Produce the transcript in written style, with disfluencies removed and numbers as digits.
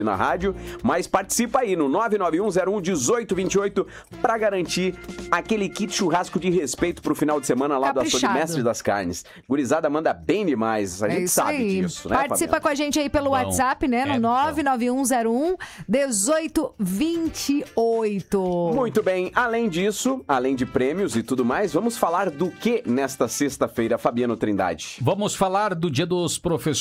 na rádio, mas participa aí no 991011828 para garantir aquele kit churrasco de respeito pro final de semana lá do Açougue Mestre das Carnes. Gurizada manda bem demais, a gente sabe disso, né, Participa com a gente aí pelo WhatsApp, né, no 991011828. Muito bem, além disso, além de prêmios e tudo mais, vamos falar do que nesta sexta-feira, Fabiano Trindade? Vamos falar do Dia dos Professores.